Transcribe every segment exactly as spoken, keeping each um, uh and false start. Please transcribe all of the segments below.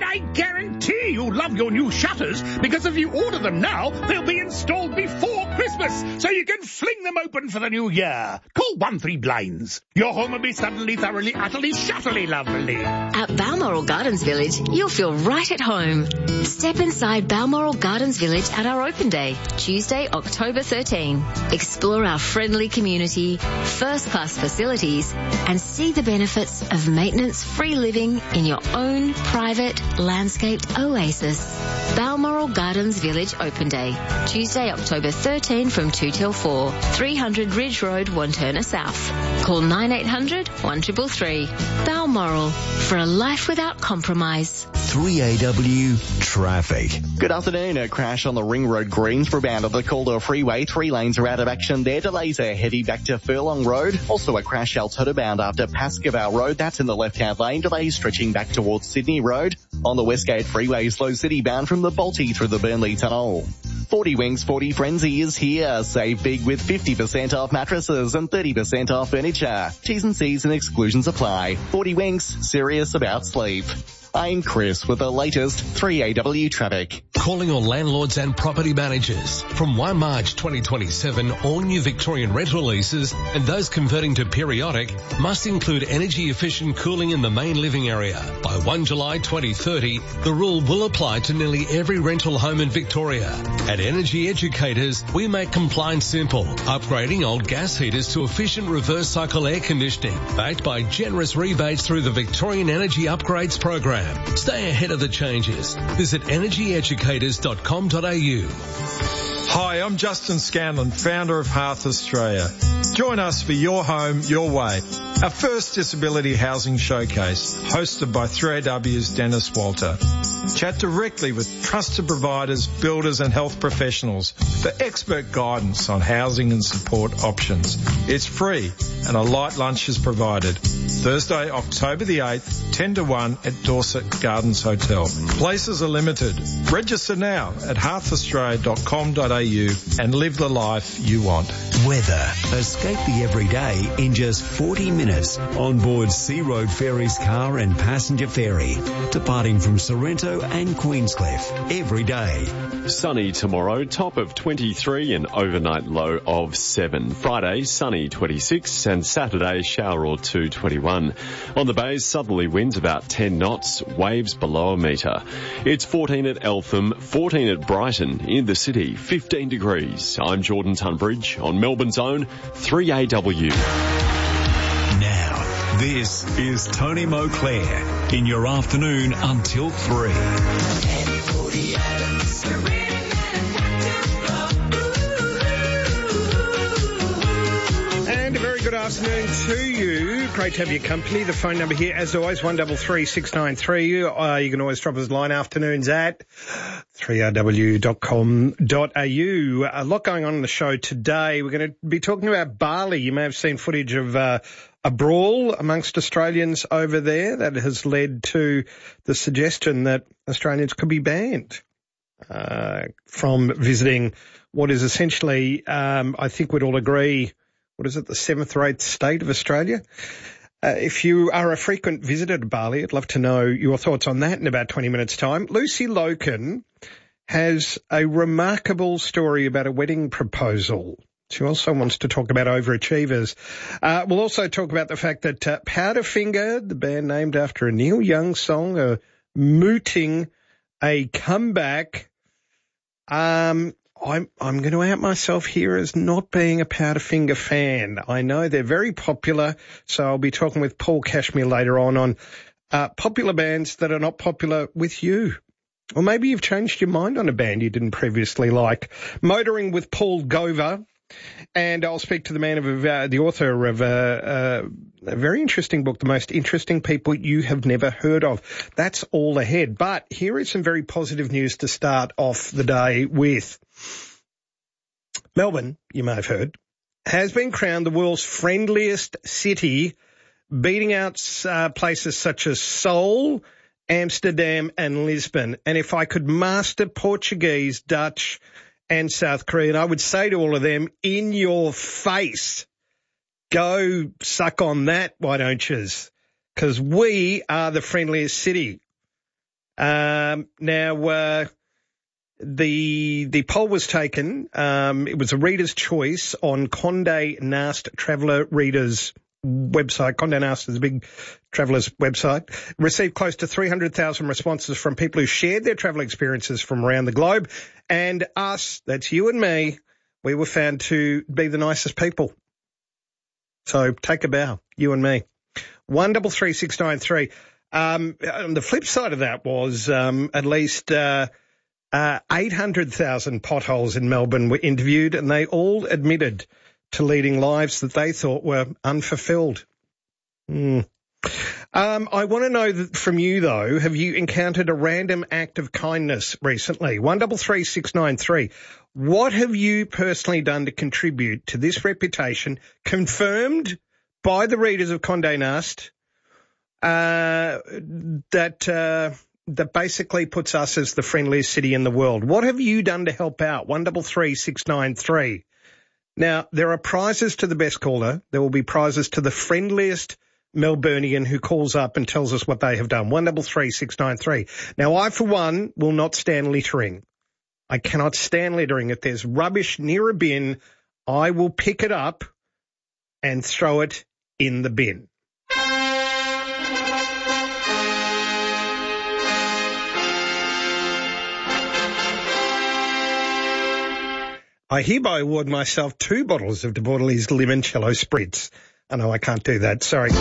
I guarantee you'll love your new shutters, because if you order them now, they'll be installed before Christmas, so you can fling them open for the new year. Call one three blinds. Your home will be suddenly, thoroughly, utterly, shutterly lovely. At Balmoral Gardens Village, you'll feel right at home. Step inside Balmoral Gardens Village at our open day, Tuesday, October thirteenth. Explore our friendly community, first-class facilities, and see the benefits of maintenance-free living in your own private landscaped oasis. Balmoral Gardens Village Open Day, Tuesday, October thirteenth from two till four, three hundred Ridge Road, Wantirna South. Call nine eight hundred, one three three three. Balmoral, for a life without compromise. three A W Traffic. Good afternoon. A crash on the Ring Road Greensboro bound of the Calder Freeway. Three lanes are out of action there. Delays are heading back to Furlong Road. Also a crash Altoona bound after Pascoe Road. That's in the left-hand lane. Delays stretching back towards Sydney Road. On the Westgate Freeway, slow city bound from the Balti through the Burnley Tunnel. forty Winks forty Frenzy is here. Save big with fifty percent off mattresses and thirty percent off furniture. T's and C's and exclusions apply. forty Winks, serious about sleep. I'm Chris with the latest three A W traffic. Calling all landlords and property managers. From first of March twenty twenty-seven, all new Victorian rental leases and those converting to periodic must include energy efficient cooling in the main living area. By first of July twenty thirty, the rule will apply to nearly every rental home in Victoria. At Energy Educators, we make compliance simple, upgrading old gas heaters to efficient reverse cycle air conditioning, backed by generous rebates through the Victorian Energy Upgrades Program. Stay ahead of the changes. Visit energy educators dot com dot a u. Hi, I'm Justin Scanlon, founder of Hearth Australia. Join us for Your Home, Your Way, our first disability housing showcase, hosted by three A W's Dennis Walter. Chat directly with trusted providers, builders and health professionals for expert guidance on housing and support options. It's free and a light lunch is provided. Thursday, October the eighth, ten to one at Dorset Gardens Hotel. Places are limited. Register now at hearth australia dot com dot a u and live the life you want. Weather. Escape the everyday in just forty minutes on board Sea Road Ferries car and passenger ferry, departing from Sorrento and Queenscliff every day. Sunny tomorrow, top of twenty-three and overnight low of seven. Friday, sunny twenty-six and Saturday, shower or two, twenty-one. On the bays, southerly winds about ten knots, waves below a metre. It's fourteen at Eltham, fourteen at Brighton, in the city, fifteen degrees. I'm Jordan Tunbridge on Melbourne's own three A W. Now, this is Tony Moclair in your afternoon until three. And a very good afternoon to you. Great to have your company. The phone number here, as always, one double three six nine three. Uh, you can always drop us a line afternoons at three r w dot com dot a u. A lot going on in the show today. We're going to be talking about Bali. You may have seen footage of uh, a brawl amongst Australians over there that has led to the suggestion that Australians could be banned uh, from visiting what is essentially, um, I think we'd all agree, what is it, the seventh or eighth state of Australia? Uh, if you are a frequent visitor to Bali, I'd love to know your thoughts on that in about twenty minutes' time. Lucy Loken has a remarkable story about a wedding proposal. She also wants to talk about overachievers. Uh, we'll also talk about the fact that uh, Powderfinger, the band named after a Neil Young song, are mooting a comeback. Um, I'm, I'm going to out myself here as not being a Powderfinger fan. I know they're very popular, so I'll be talking with Paul Cashmere later on on uh, popular bands that are not popular with you. Or maybe you've changed your mind on a band you didn't previously like. Motoring with Paul Gover. And I'll speak to the man of uh, the author of uh, uh, a very interesting book, The Most Interesting People You Have Never Heard Of. That's all ahead. But here is some very positive news to start off the day with. Melbourne, you may have heard, has been crowned the world's friendliest city, beating out uh, places such as Seoul, Amsterdam and Lisbon. And if I could master Portuguese, Dutch and South Korean, I would say to all of them, in your face, go suck on that, why don't yous? Because we are the friendliest city. Um, now, uh, the the poll was taken. Um, it was a reader's choice on Condé Nast Traveller Readers website. Condé Nast is a big travellers website. Received close to three hundred thousand responses from people who shared their travel experiences from around the globe. And us, that's you and me, we were found to be the nicest people. So take a bow, you and me. One double three six nine three. Um, on the flip side of that was um, at least uh, uh, eight hundred thousand potholes in Melbourne were interviewed, and they all admitted to leading lives that they thought were unfulfilled. Mm. Um, I want to know that from you, though, have you encountered a random act of kindness recently? One double three six nine three. What have you personally done to contribute to this reputation confirmed by the readers of Condé Nast uh, that uh, that basically puts us as the friendliest city in the world? What have you done to help out? One double three six nine three. Now, there are prizes to the best caller. There will be prizes to the friendliest Melburnian who calls up and tells us what they have done. One double three six nine three. Now, I, for one, will not stand littering. I cannot stand littering. If there's rubbish near a bin, I will pick it up and throw it in the bin. I hereby award myself two bottles of De Bortolini's Limoncello Spritz. Oh, no, I can't do that. Sorry.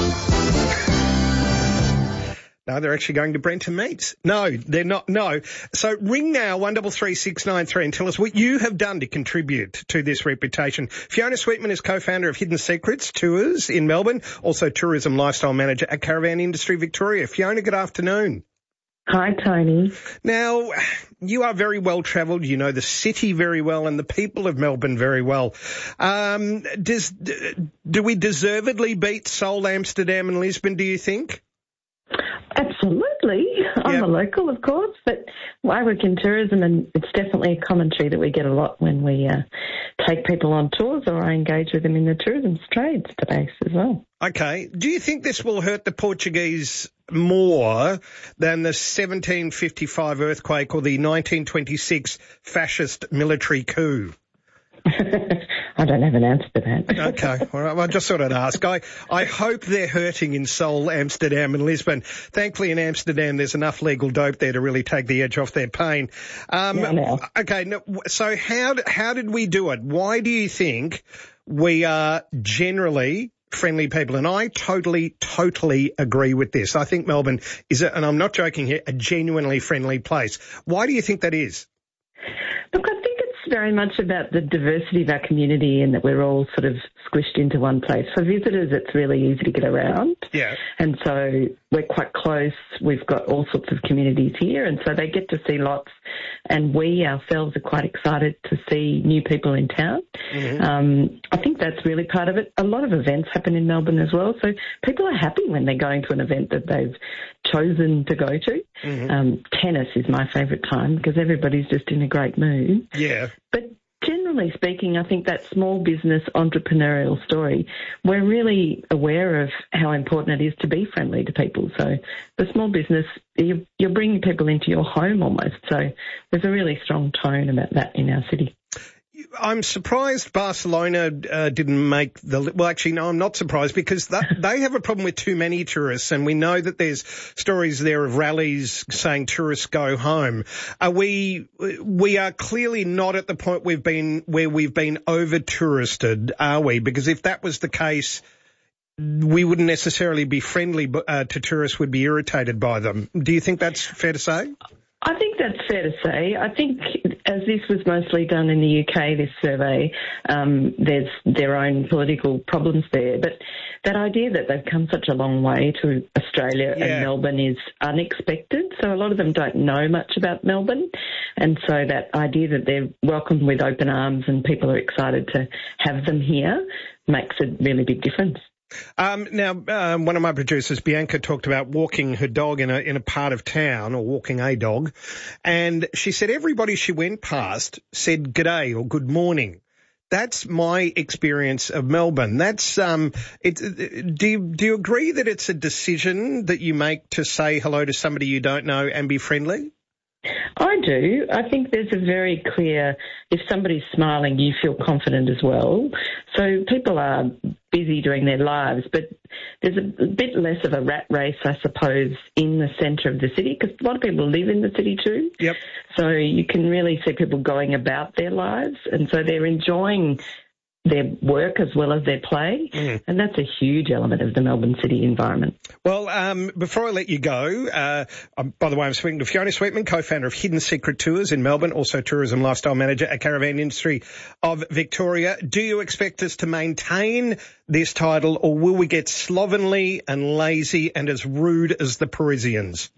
No, they're actually going to Brenton Meats. No, they're not. No. So ring now, one double three six nine three, and tell us what you have done to contribute to this reputation. Fiona Sweetman is co-founder of Hidden Secrets Tours in Melbourne, also tourism lifestyle manager at Caravan Industry Victoria. Fiona, good afternoon. Hi, Tony. Now, you are very well travelled. You know the city very well and the people of Melbourne very well. Um, does do we deservedly beat Seoul, Amsterdam and Lisbon, do you think? Absolutely. I'm yep. a local, of course, but I work in tourism, and it's definitely a commentary that we get a lot when we uh, take people on tours, or I engage with them in the tourism trade space as well. Okay. Do you think this will hurt the Portuguese more than the seventeen fifty-five earthquake or the nineteen twenty-six fascist military coup? I don't have an answer to that. Okay. All right. Well, I just thought I'd ask. I, I hope they're hurting in Seoul, Amsterdam and Lisbon. Thankfully, in Amsterdam, there's enough legal dope there to really take the edge off their pain. Um, yeah, no. Okay. No, so how, how did we do it? Why do you think we are generally friendly people? And I totally, totally agree with this. I think Melbourne is, a, and I'm not joking here, a genuinely friendly place. Why do you think that is? Look, I think it's very much about the diversity of our community, and that we're all sort of squished into one place. For visitors, it's really easy to get around. Yeah. And so we're quite close. We've got all sorts of communities here, and so they get to see lots. And we ourselves are quite excited to see new people in town. Mm-hmm. Um, I think that's really part of it. A lot of events happen in Melbourne as well, so people are happy when they're going to an event that they've chosen to go to. Mm-hmm. Um, tennis is my favourite time because everybody's just in a great mood. Yeah. But generally speaking, I think that small business entrepreneurial story, we're really aware of how important it is to be friendly to people. So the small business, you, you're bringing people into your home almost. So there's a really strong tone about that in our city. I'm surprised Barcelona uh, didn't make the... Well, actually, no, I'm not surprised because that, they have a problem with too many tourists, and we know that there's stories there of rallies saying tourists go home. Are we we are clearly not at the point we've been where we've been over-touristed, are we? Because if that was the case, we wouldn't necessarily be friendly uh, to tourists, would be irritated by them. Do you think that's fair to say? I think that's fair to say. I think as this was mostly done in the U K, this survey, um, there's their own political problems there. But that idea that they've come such a long way to Australia yeah. and Melbourne is unexpected. So a lot of them don't know much about Melbourne. And so that idea that they're welcomed with open arms and people are excited to have them here makes a really big difference. Um, now, um, one of my producers, Bianca, talked about walking her dog in a in a part of town, or walking a dog, and she said everybody she went past said g'day or good morning That's my experience of Melbourne. That's um. It, do you, do you agree that it's a decision that you make to say hello to somebody you don't know and be friendly? I do. I think there's a very clear, if somebody's smiling, you feel confident as well. So people are busy doing their lives, but there's a bit less of a rat race, I suppose, in the centre of the city, because a lot of people live in the city too. Yep. So you can really see people going about their lives, and so they're enjoying their work as well as their play, mm. and that's a huge element of the Melbourne city environment. Well, um, before I let you go, uh, um, by the way, I'm speaking to Fiona Sweetman, co-founder of Hidden Secret Tours in Melbourne, also tourism lifestyle manager at Caravan Industry of Victoria. Do you expect us to maintain this title, or will we get slovenly and lazy and as rude as the Parisians?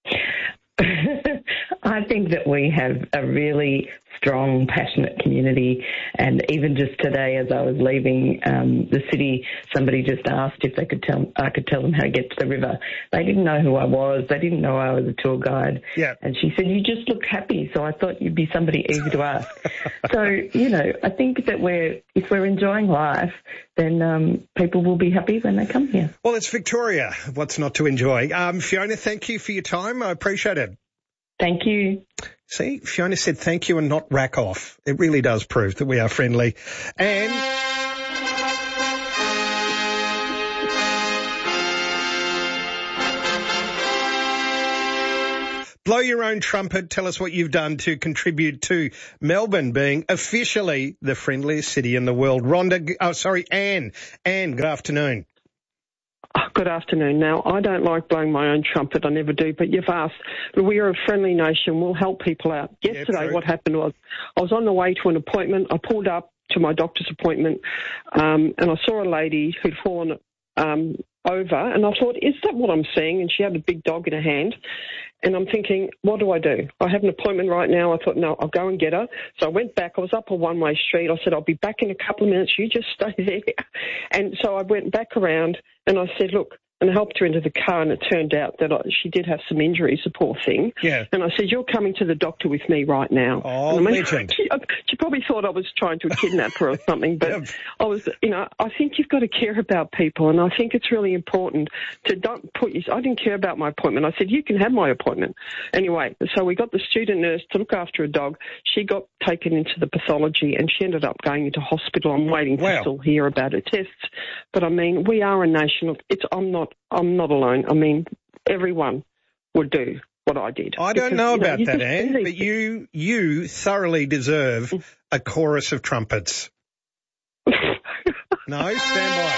I think that we have a really strong, passionate community, and even just today as I was leaving um, the city, somebody just asked if they could tell I could tell them how to get to the river. They didn't know who I was. They didn't know I was a tour guide. Yeah. And she said, "You just look happy," so I thought you'd be somebody easy to ask. So, you know, I think that we're if we're enjoying life, then um, people will be happy when they come here. Well, it's Victoria. What's not to enjoy? Um, Fiona, thank you for your time. I appreciate it. Thank you. See, Fiona said thank you and not rack off. It really does prove that we are friendly. And blow your own trumpet. Tell us what you've done to contribute to Melbourne being officially the friendliest city in the world. Rhonda, oh, sorry, Anne. Anne, good afternoon. Good afternoon. Now, I don't like blowing my own trumpet. I never do. But you've asked. We are a friendly nation. We'll help people out. Yesterday, yeah, what happened was I was on the way to an appointment. I pulled up to my doctor's appointment, um, and I saw a lady who'd fallen um, over, and I thought, is that what I'm seeing? And she had a big dog in her hand. And I'm thinking, what do I do? I have an appointment right now. I thought, no, I'll go and get her. So I went back. I was up a one-way street. I said, I'll be back in a couple of minutes. You just stay there. And so I went back around and I said, look, and I helped her into the car, and it turned out that I, she did have some injuries, the poor thing. Yeah. And I said, you're coming to the doctor with me right now. Oh, I mean, legend. She, she probably thought I was trying to kidnap her or something, but yep. I was, you know, I think you've got to care about people, and I think it's really important to don't put you, I didn't care about my appointment. I said, you can have my appointment. Anyway, so we got the student nurse to look after a dog. She got taken into the pathology, and she ended up going into hospital. I'm waiting wow. to still hear about her tests. But, I mean, we are a nation of, it's, I'm not, I'm not alone. I mean, everyone would do what I did. I don't because, know you know, about that, Anne, but you you thoroughly deserve a chorus of trumpets. No, stand by.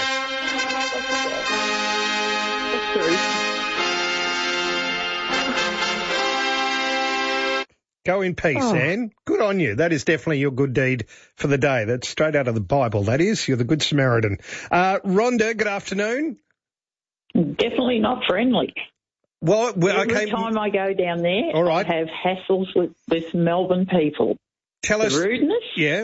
Go in peace, oh. Anne. Good on you. That is definitely your good deed for the day. That's straight out of the Bible, that is. You're the Good Samaritan. Uh, Rhonda, good afternoon. Definitely not friendly. Well, well Every okay. time I go down there, all right. I have hassles with, with Melbourne people. Tell the us. rudeness. Yeah.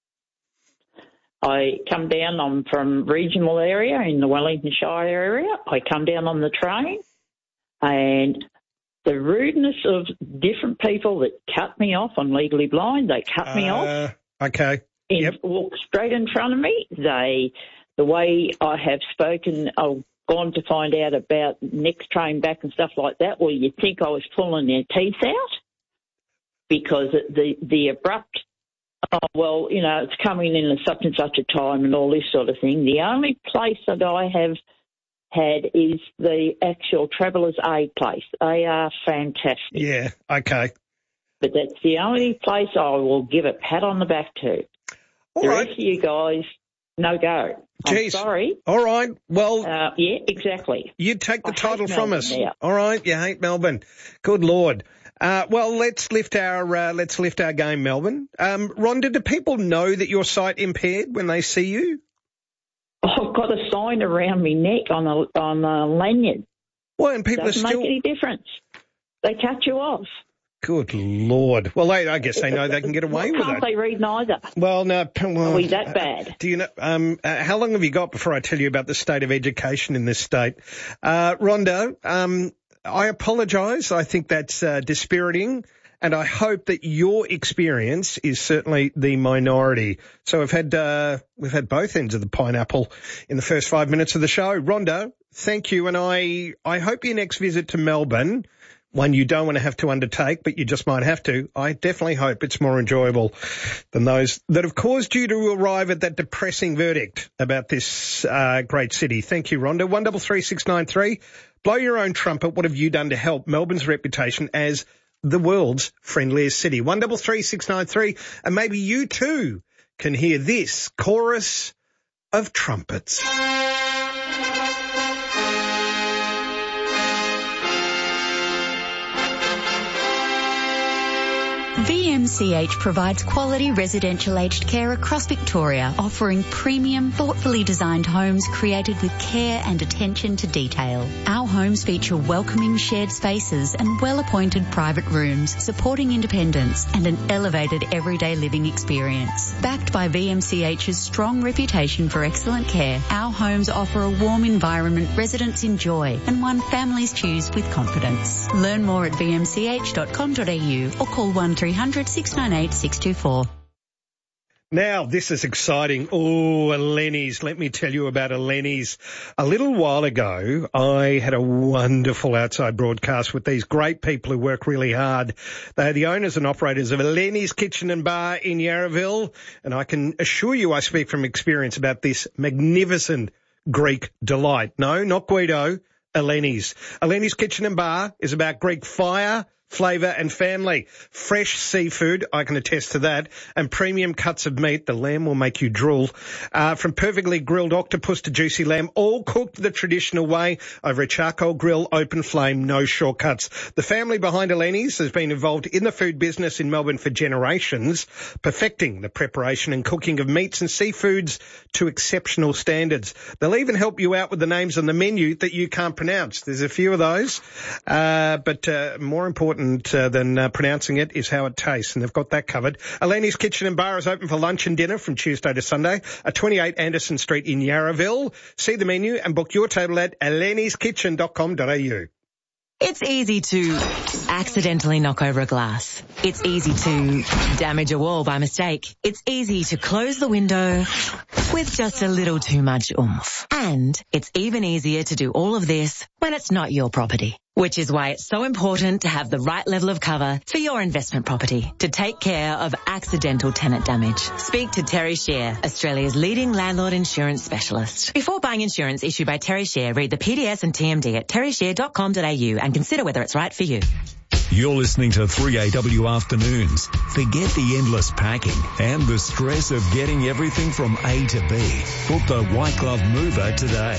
I come down, I'm from regional area in the Wellington Shire area. I come down on the train, and the rudeness of different people that cut me off. I'm legally blind. They cut uh, me off. Okay. In, yep. Walk straight in front of me. They, the way I have spoken, I've gone to find out about next train back and stuff like that. Well, you'd think I was pulling their teeth out because the the abrupt, oh, well, you know, it's coming in at such and such a time and all this sort of thing. The only place that I have had is the actual Travellers Aid place. They are fantastic. Yeah, okay. But that's the only place I will give a pat on the back to. All the right. rest of you guys, no go. Jeez. I'm sorry. All right. Well, uh, yeah, exactly. You take the I title from Melbourne us. now. All right. You hate Melbourne. Good Lord. Uh, well, let's lift our uh, let's lift our game, Melbourne. Um, Rhonda, do people know that you're sight impaired when they see you? I've got a sign around my neck on a on a lanyard. Well, and people Doesn't are still make any difference. They cut you off. Good Lord. Well, they, I guess they know they can get away well, with can't it. Can't they read neither? Well, no. Well, Are we that bad? Uh, do you know, um, uh, how long have you got before I tell you about the state of education in this state? Uh, Rhonda, um, I apologise. I think that's uh, dispiriting. And I hope that your experience is certainly the minority. So we've had uh, we've had both ends of the pineapple in the first five minutes of the show. Rhonda, thank you, and I I hope your next visit to Melbourne, one you don't want to have to undertake, but you just might have to, I definitely hope it's more enjoyable than those that have caused you to arrive at that depressing verdict about this uh, great city. Thank you, Rhonda. one double three six nine three. Blow your own trumpet. What have you done to help Melbourne's reputation as the world's friendliest city? one double three six nine three, and maybe you too can hear this chorus of trumpets. V M C H provides quality residential aged care across Victoria, offering premium, thoughtfully designed homes created with care and attention to detail. Our homes feature welcoming shared spaces and well-appointed private rooms, supporting independence and an elevated everyday living experience. Backed by V M C H's strong reputation for excellent care, our homes offer a warm environment residents enjoy and one families choose with confidence. Learn more at v m c h dot com dot a u or call one three hundred six nine eight six two four. Now, this is exciting. Oh, a Lenny's. Let me tell you about a Lenny's. A little while ago, I had a wonderful outside broadcast with these great people who work really hard. They are the owners and operators of a Lenny's Kitchen and Bar in Yarraville, and I can assure you I speak from experience about this magnificent Greek delight. No, not Guido, a Lenny's. A Lenny's Kitchen and Bar is about Greek fire, flavour and family. Fresh seafood, I can attest to that, and premium cuts of meat. The lamb will make you drool. Uh, from perfectly grilled octopus to juicy lamb, all cooked the traditional way over a charcoal grill, open flame, no shortcuts. The family behind Eleni's has been involved in the food business in Melbourne for generations, perfecting the preparation and cooking of meats and seafoods to exceptional standards. They'll even help you out with the names on the menu that you can't pronounce. There's a few of those, uh, but uh, more important Uh, than uh, pronouncing it is how it tastes, and they've got that covered. Eleni's Kitchen and Bar is open for lunch and dinner from Tuesday to Sunday at twenty-eight Anderson Street in Yarraville. See the menu and book your table at elenis kitchen dot com dot a u. It's easy to accidentally knock over a glass. It's easy to damage a wall by mistake. It's easy to close the window with just a little too much oomph. And it's even easier to do all of this when it's not your property. Which is why it's so important to have the right level of cover for your investment property to take care of accidental tenant damage. Speak to Terry Share, Australia's leading landlord insurance specialist. Before buying insurance issued by Terry Share, read the P D S and T M D at terry share dot com dot a u and consider whether it's right for you. You're listening to three A W Afternoons. Forget the endless packing and the stress of getting everything from A to B. Book the White Glove Mover today.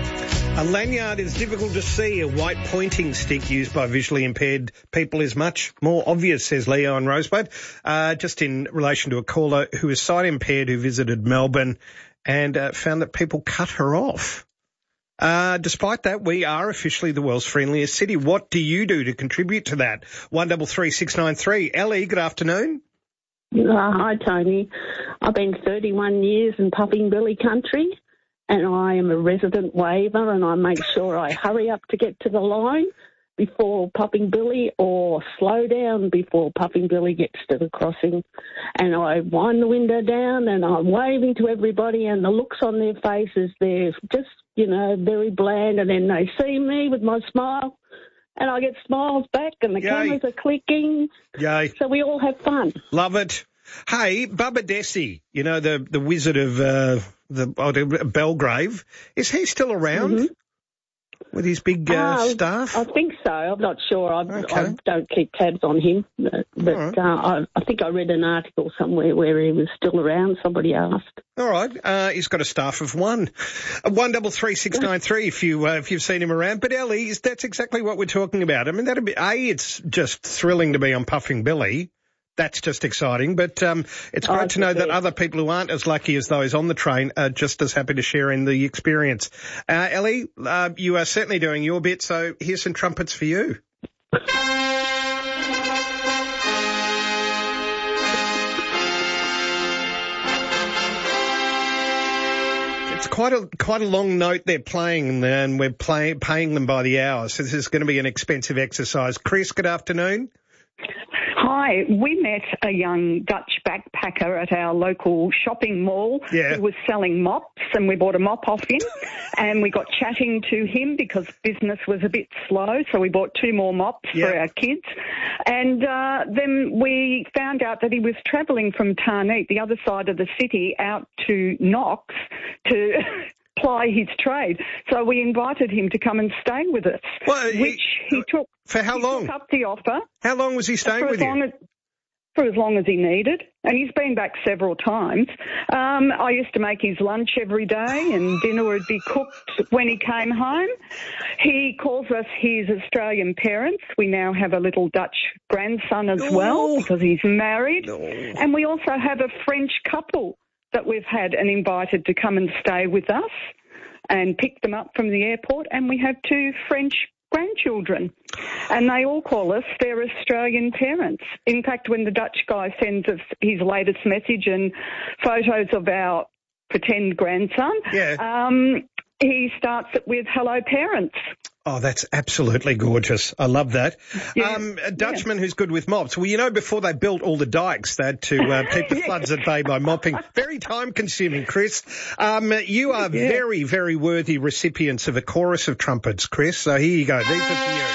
A lanyard is difficult to see. A white pointing stick used by visually impaired people is much more obvious, says Leo and Rosebud. Uh, just in relation to a caller who is sight impaired who visited Melbourne and uh, found that people cut her off. Uh, despite that, we are officially the world's friendliest city. What do you do to contribute to that? one double three six nine three. Ellie, good afternoon. Uh, hi, Tony. I've been thirty-one years in Puffing Billy country, and I am a resident waiver, and I make sure I hurry up to get to the line before Puffing Billy or slow down before Puffing Billy gets to the crossing. And I wind the window down and I'm waving to everybody, and the looks on their faces, they're just, you know, very bland, and then they see me with my smile and I get smiles back and the Yay. cameras are clicking. Yay. So we all have fun. Love it. Hey, Bubba Desi, you know, the, the wizard of uh, the oh, Belgrave, is he still around mm-hmm. with his big uh, uh, staff? I think so. I'm not sure. I, okay. I don't keep tabs on him. But, but right. uh, I, I think I read an article somewhere where he was still around. Somebody asked. All right. Uh, he's got a staff of one. Uh, one double three six nine three if, you, uh, if you've seen him around. But, Ellie, that's exactly what we're talking about. I mean, that'd be, A, it's just thrilling to be on Puffing Billy. That's just exciting, but um, it's great oh, to know that other people who aren't as lucky as those on the train are just as happy to share in the experience. Uh, Ellie, uh, you are certainly doing your bit, so here's some trumpets for you. It's quite a quite a long note they're playing, and we're play, paying them by the hour, so this is going to be an expensive exercise. Chris, good afternoon. Hi, we met a young Dutch backpacker at our local shopping mall yeah. who was selling mops, and we bought a mop off him, and we got chatting to him because business was a bit slow, so we bought two more mops yeah. for our kids. And uh, then we found out that he was travelling from Tarneet, the other side of the city, out to Knox to ply his trade. So we invited him to come and stay with us, well, he, which he took. For how he long? Took up the offer. How long was he staying with you? As, for as long as he needed, and he's been back several times. Um, I used to make his lunch every day, and dinner would be cooked when he came home. He calls us his Australian parents. We now have a little Dutch grandson as oh. well because he's married. Oh. And we also have a French couple that we've had and invited to come and stay with us and pick them up from the airport, and we have two French grandchildren, and they all call us their Australian parents. In fact, when the Dutch guy sends us his latest message and photos of our pretend grandson, yeah. um, he starts it with "Hello, parents." Oh, that's absolutely gorgeous. I love that. Yeah. Um, a Dutchman yeah. who's good with mops. Well, you know, before they built all the dikes, they had to uh, keep the floods at bay by mopping. Very time-consuming, Chris. Um, you are yeah. very, very worthy recipients of a chorus of trumpets, Chris. So here you go. These are for you.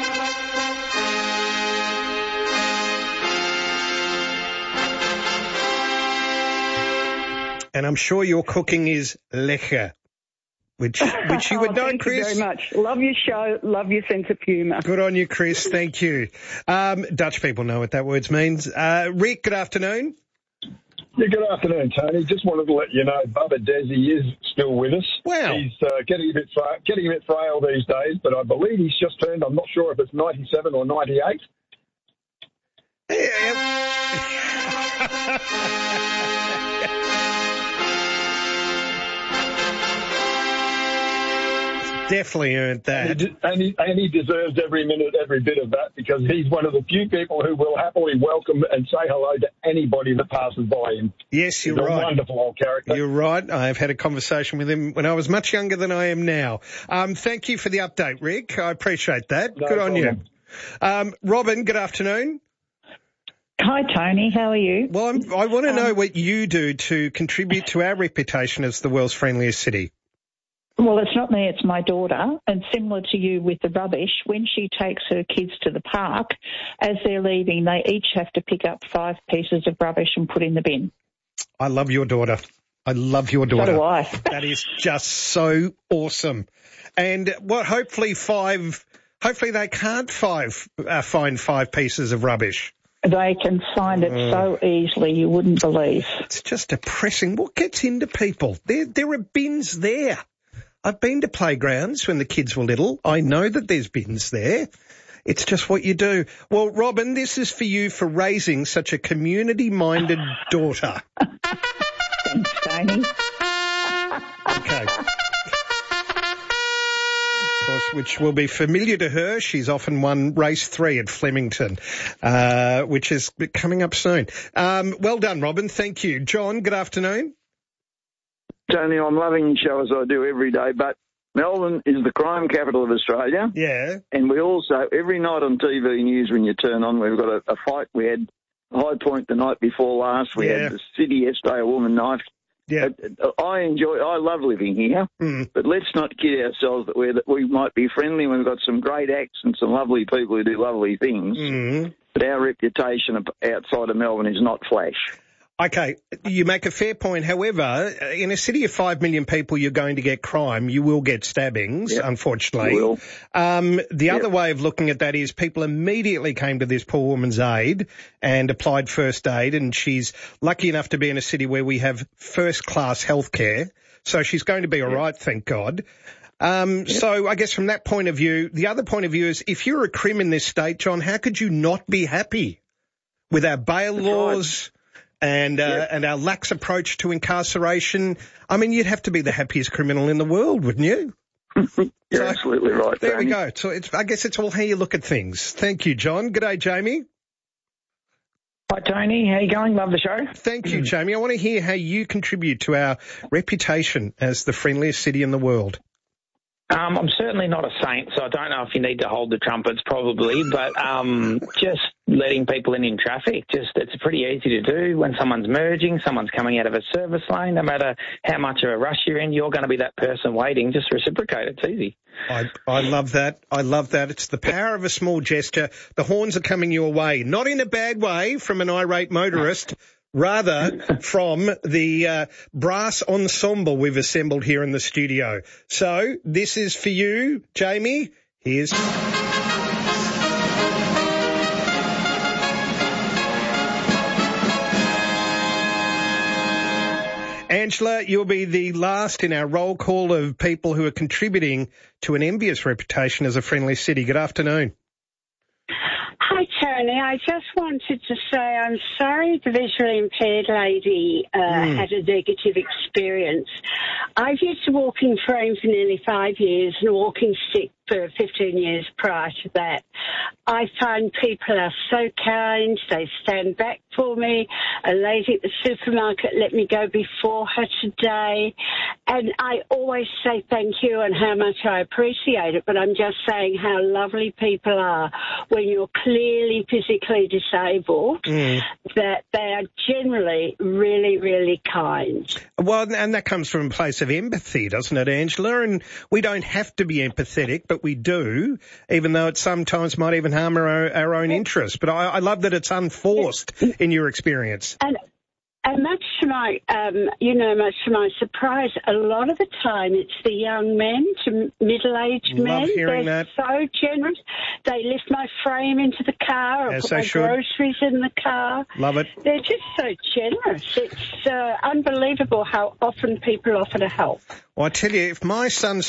And I'm sure your cooking is lekker. Which, which you would oh, know, thank Chris. Thank you very much. Love your show. Love your sense of humour. Good on you, Chris. Thank you. Um, Dutch people know what that word means. Uh, Rick, good afternoon. Yeah, good afternoon, Tony. Just wanted to let you know Bubba Desi is still with us. Wow. He's uh, getting a bit fra- getting a bit frail these days, but I believe he's just turned, I'm not sure if it's ninety-seven or ninety-eight. Definitely earned that. And he, and, he, and he deserves every minute, every bit of that, because he's one of the few people who will happily welcome and say hello to anybody that passes by him. Yes, you're he's right. a wonderful old character. You're right. I've had a conversation with him when I was much younger than I am now. Um, thank you for the update, Rick. I appreciate that. No good on problem. you. Um, Robin, good afternoon. Hi, Tony. How are you? Well, I'm, I want to um, know what you do to contribute to our reputation as the world's friendliest city. Well, it's not me, it's my daughter. And similar to you with the rubbish, when she takes her kids to the park, as they're leaving, they each have to pick up five pieces of rubbish and put in the bin. I love your daughter. I love your daughter. So do I. That is just so awesome. And what, hopefully five, hopefully they can't five, uh, find five pieces of rubbish. They can find it uh, so easily, you wouldn't believe. It's just depressing. What gets into people? There, there are bins there. I've been to playgrounds when the kids were little. I know that there's bins there. It's just what you do. Well, Robin, this is for you for raising such a community-minded daughter. Thanks, Tony. Okay. Of course, which will be familiar to her. She's often won race three at Flemington, uh, which is coming up soon. Um, well done, Robin. Thank you. John, good afternoon. Tony, I'm loving your show as I do every day, but Melbourne is the crime capital of Australia. Yeah. And we also, every night on T V news when you turn on, we've got a, a fight. We had High Point the night before last. We yeah. had the city yesterday, a woman knifed. Yeah. I enjoy, I love living here, mm. but let's not kid ourselves that, we're, that we might be friendly. We've got some great acts and some lovely people who do lovely things. Mm. But our reputation outside of Melbourne is not flash. Okay, you make a fair point. However, in a city of five million people, you're going to get crime. You will get stabbings, yep. unfortunately. You will. Um, the yep. other way of looking at that is people immediately came to this poor woman's aid and applied first aid, and she's lucky enough to be in a city where we have first-class healthcare, so she's going to be all yep. right, thank God. Um, yep. So I guess from that point of view, the other point of view is if you're a crim in this state, John, how could you not be happy with our bail That's laws? Right. And, uh, yep. and our lax approach to incarceration. I mean, you'd have to be the happiest criminal in the world, wouldn't you? You're so, absolutely right. There Tony. we go. So it's, I guess it's all how you look at things. Thank you, John. Good day, Jamie. Hi, Tony. How you going? Love the show. Thank you, Jamie. I want to hear how you contribute to our reputation as the friendliest city in the world. Um, I'm certainly not a saint, so I don't know if you need to hold the trumpets probably, but um, just letting people in in traffic, just it's pretty easy to do when someone's merging, someone's coming out of a service lane, no matter how much of a rush you're in, you're going to be that person waiting. Just reciprocate. It's easy. I, I love that. I love that. It's the power of a small gesture. The horns are coming your way, not in a bad way from an irate motorist, rather from the uh, brass ensemble we've assembled here in the studio. So this is for you, Jamie. Here's... Angela, you'll be the last in our roll call of people who are contributing to an envious reputation as a friendly city. Good afternoon. Hi, Tony. I just wanted to say I'm sorry the visually impaired lady uh, mm. had a negative experience. I've used a walking frame for nearly five years and a walking stick for fifteen years prior to that. I find people are so kind. They stand back for me. A lady at the supermarket let me go before her today. And I always say thank you and how much I appreciate it. But I'm just saying how lovely people are when you're clearly physically disabled, mm. that they are generally really, really kind. Well, and that comes from a place of empathy, doesn't it, Angela? And we don't have to be empathetic, but we do, even though it sometimes might even harm our, our own interests. But I, I love that it's unforced in your experience. And, and much to my, um, you know, much to my surprise, a lot of the time it's the young men to middle-aged men. Love hearing They're that. so generous. They lift my frame into the car or As put they my should. groceries in the car. Love it. They're just so generous. It's uh, unbelievable how often people offer to help. Well, I tell you, if my son's